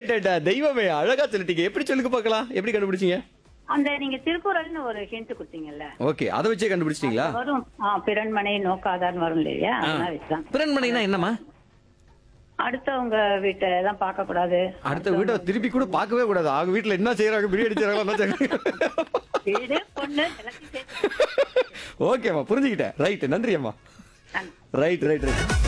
அடடடா, தெய்வமே அழகா சொல்லிட்டீங்க. எப்படி சொல்லுங்க பார்க்கலாம்? எப்படி கண்டுபிடிச்சீங்க? அந்த நீங்க திருக்குறள்னு ஒரு ஹிண்ட் கொடுத்தீங்கல்ல, ஓகே, அத வச்சே கண்டுபிடிச்சிட்டீங்களா? வரும். பிறன்மனை நோக்காதான்னு வரும் இல்லையா, அதெல்லாம் வச்சுதான். பிறன்மனைனா என்னம்மா? அடுத்தவங்க வீட்டை தான் பார்க்க கூடாது. அடுத்த வீட்டை திருப்பி கூட பார்க்கவே கூடாது. அவங்க வீட்ல என்ன செய்யறாங்க, பிரியாணி செய்யறாங்களா, என்ன செய்யறாங்க? வீடு பொண்ணு எல்லாத்தையும் சேர்த்து. ஓகேம்மா, புரிஞ்சுக்கிட்டேன். ரைட், நன்றி அம்மா. நன்றி. Right right right